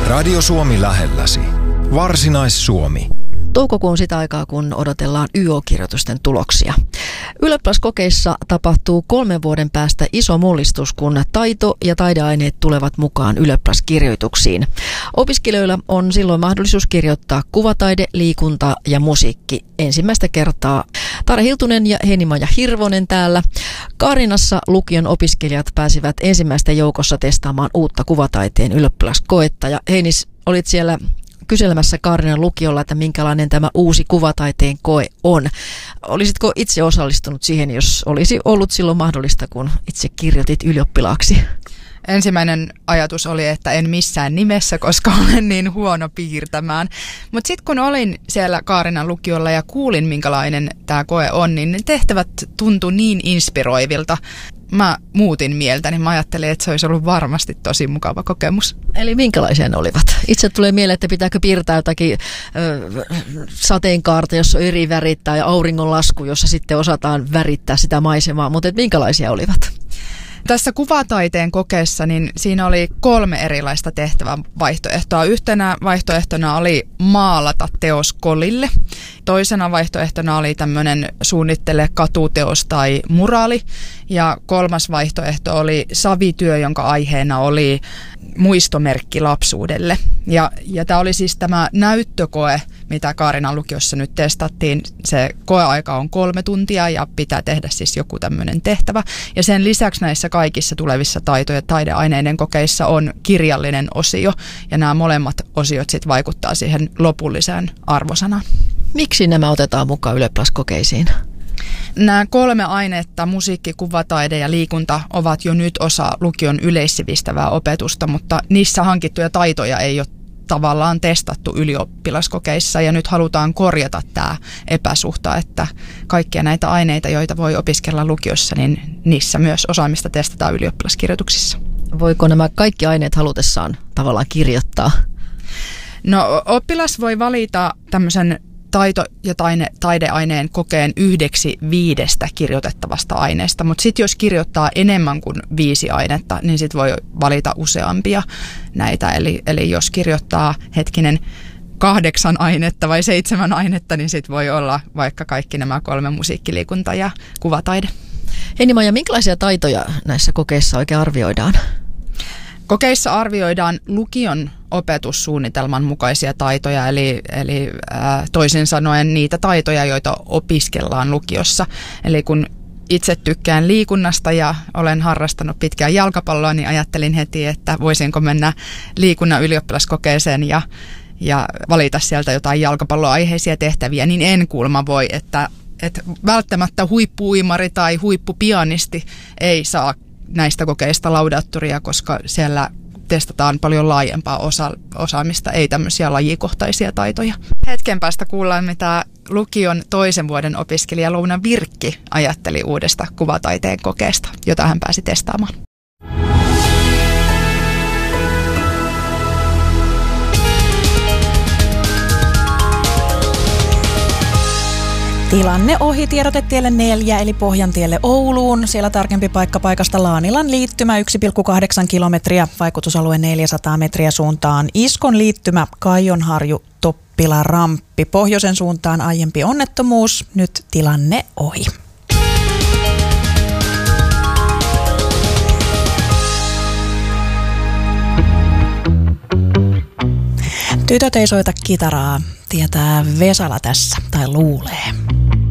Radio Suomi lähelläsi. Varsinais-Suomi. Toukokuu on sitä aikaa, kun odotellaan YO-kirjoitusten tuloksia. Ylioppilaskokeissa tapahtuu 3 vuoden päästä iso mullistus, kun taito- ja taideaineet tulevat mukaan ylioppilaskirjoituksiin. Opiskelijoilla on silloin mahdollisuus kirjoittaa kuvataide, liikunta ja musiikki ensimmäistä kertaa. Tarja Hiltunen ja Heini-Maija Hirvonen täällä. Kaarinassa lukion opiskelijat pääsivät ensimmäisten joukossa testaamaan uutta kuvataiteen ylioppilaskoetta. Ja Heinis, olit siellä kyselemässä Kaarinan lukiolla, että minkälainen tämä uusi kuvataiteen koe on. Olisitko itse osallistunut siihen, jos olisi ollut silloin mahdollista, kun itse kirjoitit ylioppilaaksi? Ensimmäinen ajatus oli, että en missään nimessä, koska olen niin huono piirtämään. Mutta sitten kun olin siellä Kaarinan lukiolla ja kuulin, minkälainen tämä koe on, niin ne tehtävät tuntui niin inspiroivilta. Mä muutin mieltä, niin mä ajattelin, että se olisi ollut varmasti tosi mukava kokemus. Eli minkälaisia ne olivat? Itse tulee mieleen, että pitääkö piirtää jotakin sateenkaarta, jossa on eri värit, tai auringonlasku, jossa sitten osataan värittää sitä maisemaa, mutta minkälaisia olivat? Tässä kuvataiteen kokeessa niin siinä oli 3 erilaista tehtävän vaihtoehtoa. Yhtenä vaihtoehtona oli maalata teos kolille. Toisena vaihtoehtona oli tämmöinen suunnittele katuteos tai muraali. Ja 3. vaihtoehto oli savityö, jonka aiheena oli muistomerkki lapsuudelle. Ja tämä oli siis tämä näyttökoe, mitä Kaarinan lukiossa nyt testattiin. Se koeaika on 3 tuntia ja pitää tehdä siis joku tämmöinen tehtävä. Ja sen lisäksi näissä kaikissa tulevissa taito- ja taideaineiden kokeissa on kirjallinen osio. Ja nämä molemmat osiot sitten vaikuttaa siihen lopulliseen arvosanaan. Miksi nämä otetaan mukaan ylioppilaskokeisiin? Nämä 3 ainetta, musiikki, kuvataide ja liikunta, ovat jo nyt osa lukion yleissivistävää opetusta, mutta niissä hankittuja taitoja ei ole tavallaan testattu ylioppilaskokeissa, ja nyt halutaan korjata tämä epäsuhta, että kaikkia näitä aineita, joita voi opiskella lukiossa, niin niissä myös osaamista testataan ylioppilaskirjoituksissa. Voiko nämä kaikki aineet halutessaan tavallaan kirjoittaa? No, oppilas voi valita tämmöisen taito- ja taideaineen kokeen 1 5 kirjoitettavasta aineesta, mutta sitten jos kirjoittaa enemmän kuin 5 ainetta, niin sitten voi valita useampia näitä. Eli jos kirjoittaa 8 ainetta vai 7 ainetta, niin sitten voi olla vaikka kaikki nämä 3 musiikki, liikunta ja kuvataide. Heini-Maija, minkälaisia taitoja näissä kokeissa oikein arvioidaan? Kokeissa arvioidaan lukion opetussuunnitelman mukaisia taitoja, eli toisin sanoen niitä taitoja, joita opiskellaan lukiossa. Eli kun itse tykkään liikunnasta ja olen harrastanut pitkään jalkapalloa, niin ajattelin heti, että voisinko mennä liikunnan ylioppilaskokeeseen ja valita sieltä jotain jalkapalloaiheisia tehtäviä, niin en kuulemma voi, että välttämättä huippu-uimari tai huippupianisti ei saa näistä kokeista laudaattoria, koska siellä testataan paljon laajempaa osaamista, ei tämmöisiä lajikohtaisia taitoja. Hetken päästä kuullaan, mitä lukion 2. vuoden opiskelija Louna Virkki ajatteli uudesta kuvataiteen kokeesta, jota hän pääsi testaamaan. Tilanne ohi tiedotetielle 4 eli Pohjantielle Ouluun. Siellä tarkempi paikka paikasta Laanilan liittymä 1,8 kilometriä, vaikutusalue 400 metriä suuntaan. Iskon liittymä Kaijonharju Toppila Ramppi. Pohjoisen suuntaan aiempi onnettomuus, nyt tilanne ohi. Tytöt ei soita kitaraa, tietää Vesala tässä tai luulee.